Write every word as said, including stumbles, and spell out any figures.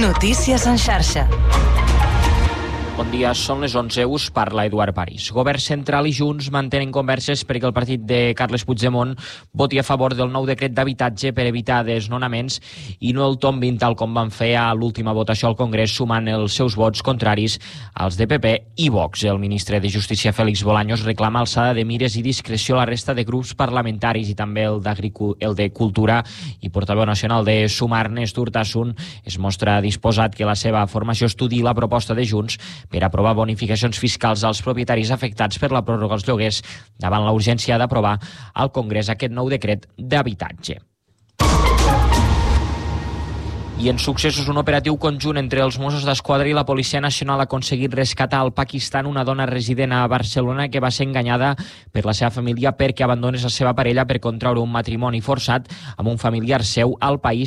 Notícies en xarxa. Bon dia, són les onze, us parla Eduard París. Govern central i Junts mantenen converses perquè el partit de Carles Puigdemont voti a favor del nou decret d'habitatge per evitar desnonaments i no el tombin tal com van fer a l'última votació al Congrés, sumant els seus vots contraris als de P P i Vox. El ministre de Justícia, Félix Bolaños, reclama alçada de mires i discreció a la resta de grups parlamentaris i també el, el de Cultura i portaveu nacional de Sumar, Néstor Urtasun, es mostra disposat que la seva formació estudiï la proposta de Junts per aprovar bonificacions fiscals als propietaris afectats per la pròrroga als lloguers davant la urgència d'aprovar al Congrés aquest nou decret d'habitatge. I en successos, un operatiu conjunt entre els Mossos d'Esquadra i la Policia Nacional ha aconseguit rescatar al Pakistan una dona resident a Barcelona que va ser enganyada per la seva família perquè abandonés la seva parella per contraure un matrimoni forçat amb un familiar seu al país